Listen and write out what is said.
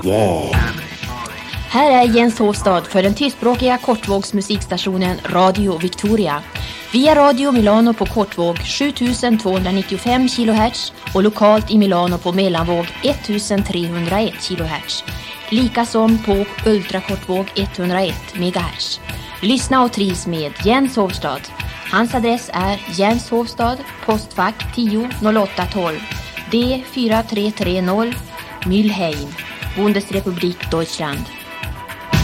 Yeah. Här är Jens Hovstad för den tyskspråkiga kortvågsmusikstationen Radio Victoria. Via Radio Milano på kortvåg 7295 kHz och lokalt i Milano på mellanvåg 1301 kHz. Likasom på ultrakortvåg 101 MHz. Lyssna och trivs med Jens Hovstad. Hans adress är Jens Hovstad, postfack 10 0812 D4330 Mülheim, Bundesrepublik Deutschland.